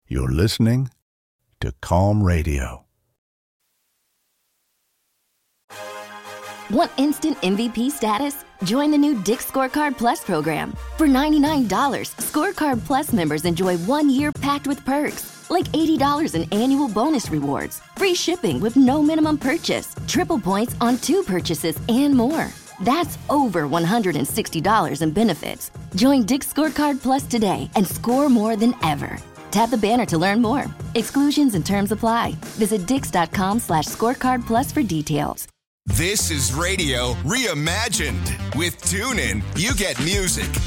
You're listening to Calm Radio. Want instant MVP status? Join the new Dick's Scorecard Plus program. For $99, Scorecard Plus members enjoy 1 year packed with perks, like $80 in annual bonus rewards, free shipping with no minimum purchase, triple points on 2 purchases, and more. That's over $160 in benefits. Join Dick's Scorecard Plus today and score more than ever. Tap the banner to learn more. Exclusions and terms apply. Visit dix.com/scorecard plus for details. This is radio reimagined. With TuneIn, you get music,